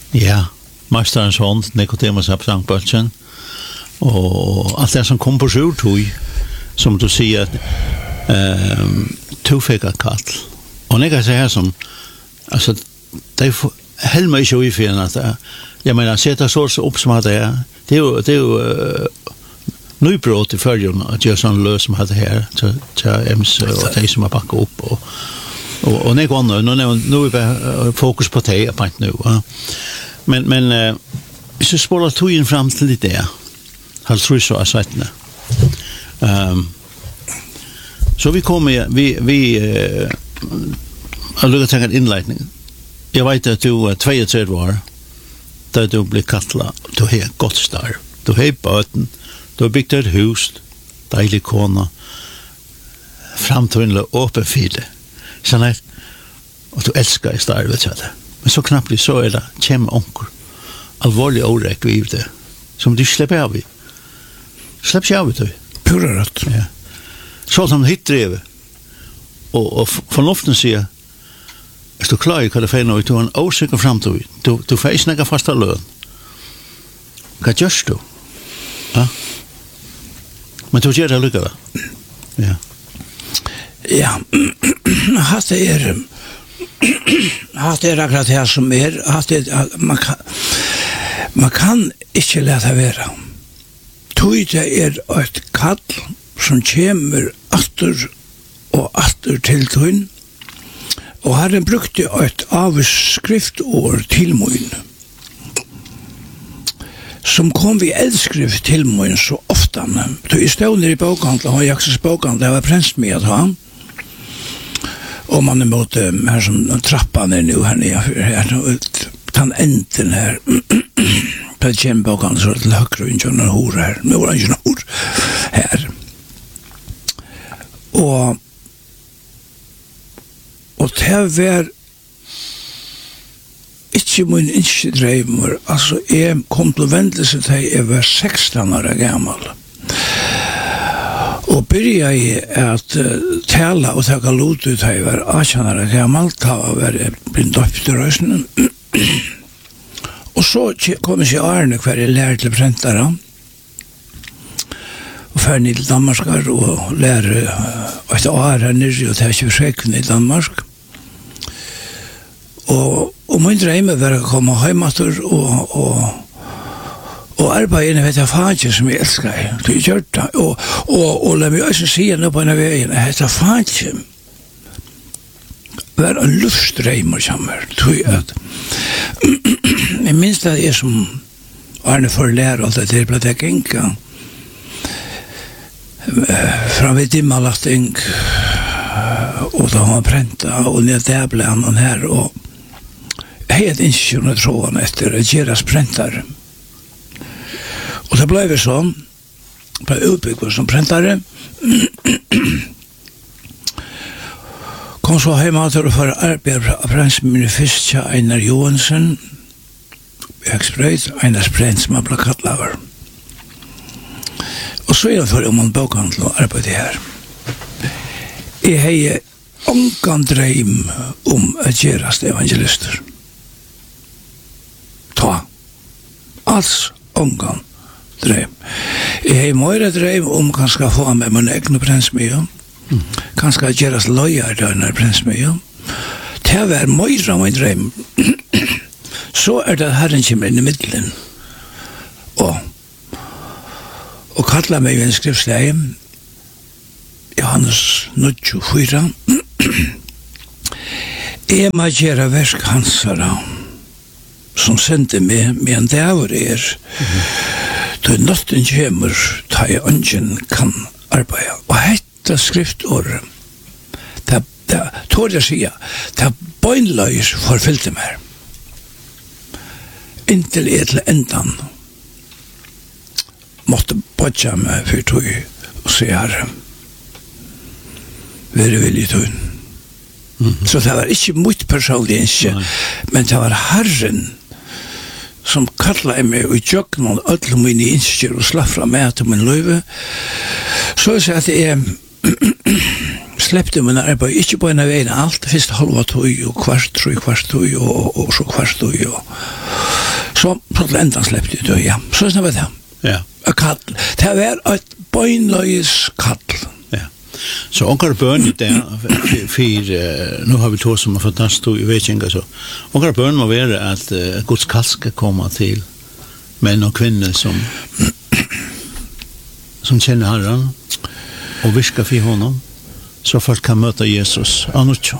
Ja, Mästarens hånd, Nikodemus Absangbøtjen, og alt det som kom på sjurtøy, som du sier, tofika kall. Og når jeg sier som, altså, det held meg ikke uifinn at jeg mener, seta så opp som at det er jo nybrott i følgen at gjør sånn løs som hadde her til MC og de som har bakket opp og når jeg går nå er vi fokus på det på nå men hvis du spåler togjen fram til det har tror så av svettene så vi kommer vi har lukket tenkt en innleitning jeg vet at du 32 år da du blir kattlet du har godt starv du har bøten du har byggt et hus deilig kona framtøynlig åpen file sånn her og du elsker i starvet til det men så knappt så det kommer onker alvorlig årek vi det som du slipper av i slipper ikke av i det pura rett ja. Så som hittdrevet og fornuften sier hvis du klarer hva det feil nå du har en åsikker framtøy du får ikke nægge fasta løn hva gjørs du? Ja men du gjør det lykke da ja hatt det akkurat her som hatt det man kan ikke lete være tog det et kall som kommer atter til tøyen og har brukt et avskriftår til møyen som kom vi eldskrift til møyen så ofte. Så I stående I bokhandel, og Jaksens bokhandel, det var prest med å ha. Og man mot her som trappan nu her nere, den enden her, på et kjem bokhandel, så til høyre, ikke noen hår her. Nå var det ikke noen hår her. Og det var ikke min innskjedreimer, altså jeg kom til å vente seg til jeg var 16 år gammel. Og begynte jeg at tale og takke lot ut til jeg var 18 år gammel, da var jeg blitt døpt I røsene. Og så kom jeg til Arne hver jeg lærte til prentere, og ferdig til Danmark og lære et år her nere og ta 26 I Danmark. Og min drømme var å komme hjemme og arbeide vet jeg faget som jeg elsker. Det gjør det. Og la meg også si nå på denne veien, at dette faget var en luftdrømme sammen. Jeg minns at jeg som Arne for lærer alt det til ble det genka fra vi dimmalatting og da han prenta og ned der ble han her og helt innskyldende tråden etter Geras prentare. Og det ble vi sånn, ble utbygget som prentare. Kom så hjemme til å få arbeid av prensen min først til Einar Johansen, Einars prens som han ble kattlaver. Og så for om han bokhandel og arbeid her. Jeg har ongan dreim om å Geras evangelister. Alls ongan dreim. Jeg har møyre dreim om kanskje få med min egen prensmye, kanskje Geras løyer døgner prensmye. Det var møyre av min dreim. Så det Herren kommer inn I middelen og kallar meg I en skriftslege Johannes 24 Jeg må gjøre versk hansara som sendte meg med en dæver da natten kommer da jeg ungen kan arbeide. Og dette skriftåret det tår jeg sier det bøgnløys forfylte meg inntil jeg til endan måtte bodja meg for tog og se Herre være villig tog. Så det var ikke mot personlig ikke, men det var Herren som kallet meg og gjør noen alle mine innskjer og slapp fra meg til min løyve. Så jeg sier at jeg släppte min arbeid, ikke på en av veien alt, først halva tog og kvart tog og så kvart tog og Så til enda släppte det, ja. Så var det. Ja. Et kall. Det var et bøgnløys kall. Ja. Så onkel børn der for nu har vi to som har fått nast i vekinga så. Onkel børn må være at Guds kall skal komme til menn og kvinner som kjenner Herren og visker for honom så folk kan møte Jesus annutjo.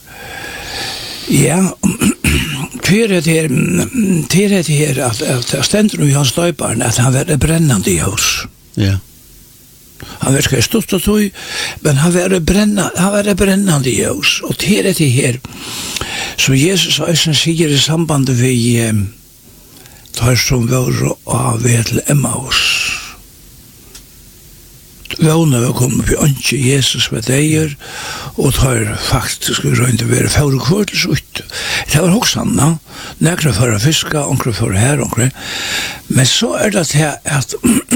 Ja, det er her at stender i hans døybarn at han var brennende i hos. Ja. Han var ikke stått og tog, men han var brennende i hos. Og det er det her så Jesus også sier i samband vi tar som var av til Emmaus. Våna var kommet på ønske Jesus med deg, og tar faktisk rundt å være førekvartels ut. Det var også han, nekre for å fiske, onkre for her, onkre. Men så er det til at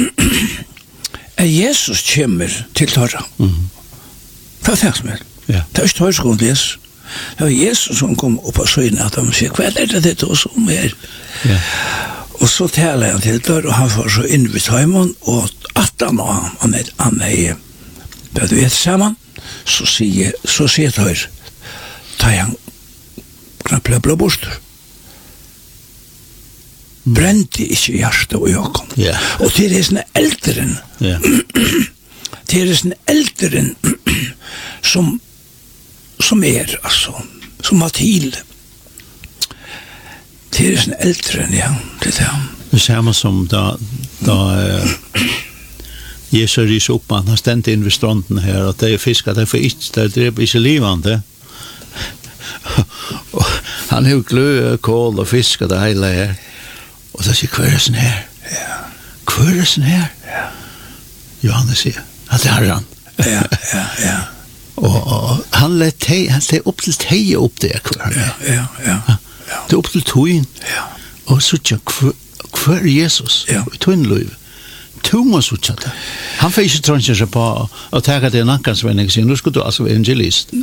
Jesus kommer til Torra. Det var det som er. Det er ikke tørskolen til Jesus. Det var Jesus som kom opp av søgnet, at han sier, hva er det som er? Ja. Og så taler han til der, og han får så inn ved Taimon, og at han du vet sammen, så sier det ta han knappelig blå bort. Brente ikke hjertet og jakken. Yeah. Og til sånne eldren, til sånne eldren som er, altså, som har til til sånne eldren, ja, til det. Det samme som da Jesus ryser opp, han stendte inn ved strånden her, og det er fisker, det er ikke livende. Og han har glød, kål og fisk og det hele her. Og så sier, hva er det sånn her? Ja. Hva er det sånn her? Ja. Johannes sier, at det er han. Ja. Og han lette opp til teie opp det, hva er det? Ja. Det er opp til tøyen. Ja. Og så sier, hva er Jesus? Ja. Tøyen løy. To må sucha det. Han får ikke trånge seg på å ta det i nakken, som jeg sier, nå skulle du altså være evangelist.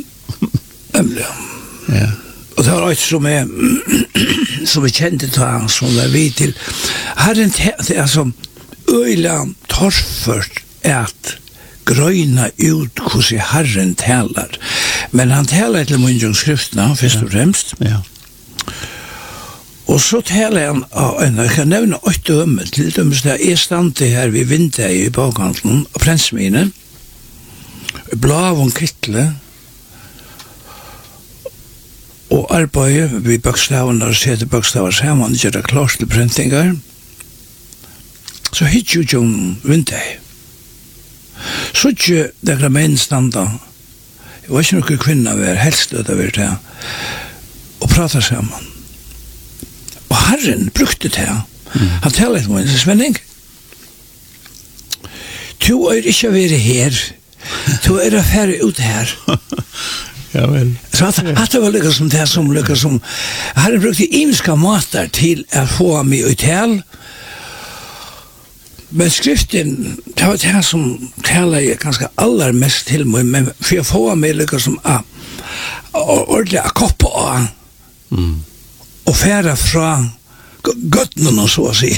Ja. Og det var et som vi kjente til han, som var vi til. Herren, det er som øyla torført at grøyna ut hvordan Herren taler. Men han taler til munnskrifterna, først og fremst. Ja. Og så taler han, jeg kan nevne 8 dømme, til dømme det er stande her ved vinter i bakkanten, og prensmine, blav og kittle, og arbeidet ved bøkstavene, og sette bøkstaver sammen, gjør det klart til printingar, så hitt jo ikke vinter. Så ikke det er menn standa, det var ikke noen kvinner var helst det var det, og prata sammen. Og Herren brukte det. Han taler til meg, Svenning, du er ikke å være her, du er å fære ut her. Ja vel. Så at det var lykkes som det som lykkes som, Herren brukte imenska mater til å få meg ut her, men skriften, det var det som taler jeg ganske allermest til meg, men for å få meg lykkes som ordentlig å koppe av, og færa fra gøttene og så å si.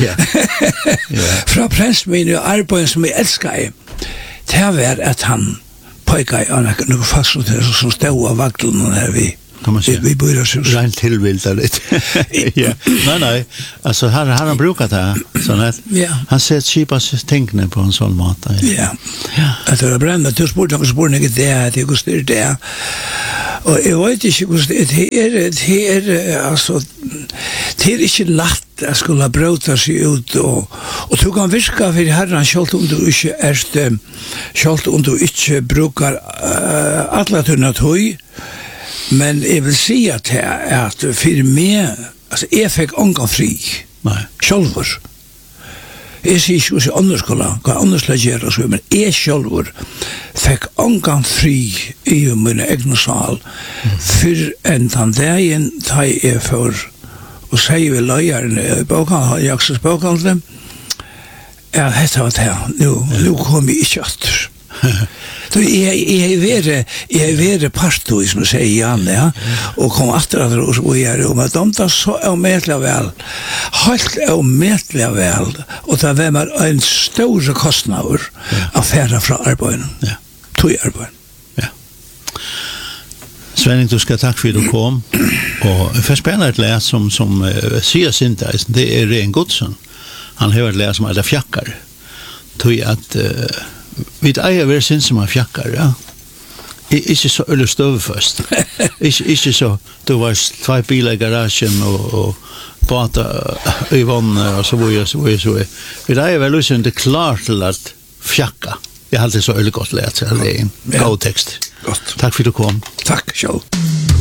Fra prensmine og arbeidet som jeg elsker i, det var at han pøyka i noen fast som stod av vaglene her vi bor oss hos. Rent tilvildet litt. Nei, altså her har han brukat det, sånn at han sett kjipas tingene på en sånn måte. Ja, det var brennende, du spurte ikke det, det er det. Og jeg vet ikke hvordan det altså, det er ikke lett å skulle brøta seg ut, og du kan virke for Herren, selv om du ikke brukar alle tunne tøy, men jeg vil si at for meg, altså, jeg fikk ångan fri, sjølver. Jeg sier ikke hos andre skola, hva andre skal gjøre, men jeg sjølver fikk ångan fri i mine egne sal, for en dagen da jeg for å si ved løyeren i Jakses bokhandel, dette var det, nå kom jeg ikke etter. Så jag är vere parto som säger Jan, ja, och kom efter att och är och de tar så omätliga väl. Helt omätliga väl och det var en stor kostnad affärer från arbeten. Ja. Tog arbeten. Ja. Svenning, du ska tack för att du kom. Och för spännande ett läs som ser syntes, det är Ren Godsson. Han har ett läs som heter Fjackar. Tog att vi äger väl sin som Fjackar, ja. Ikke så øl støv først. Ikke så, du var 2 biler i garagen og bata i vannet og så var. Vi er vel også ikke klar til at fjakka. Jeg har alltid så øl godt lært, så det er en god tekst. Godt. Takk for at du kom. Takk, sjå.